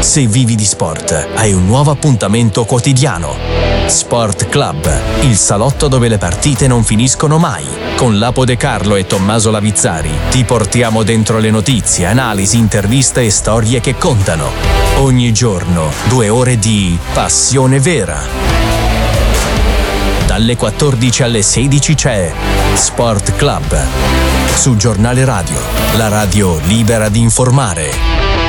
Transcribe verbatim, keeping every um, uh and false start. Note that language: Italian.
Se vivi di sport, hai un nuovo appuntamento quotidiano. Sport Club, il salotto dove le partite non finiscono mai. Con Lapo De Carlo e Tommaso Lavizzari ti portiamo dentro le notizie, analisi, interviste e storie che contano. Ogni giorno, due ore di passione vera. Dalle quattordici alle sedici c'è Sport Club. Sul Giornale Radio, la radio libera di informare.